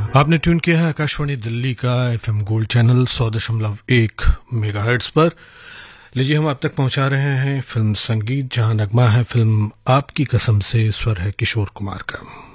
आपने ट्यून किया है आकाशवाणी दिल्ली का एफएम गोल्ड चैनल 100.1 मेगाहर्ट्ज पर। लीजिए हम आप तक पहुंचा रहे हैं फिल्म संगीत, जहां नगमा है फिल्म आपकी कसम से, स्वर है किशोर कुमार का।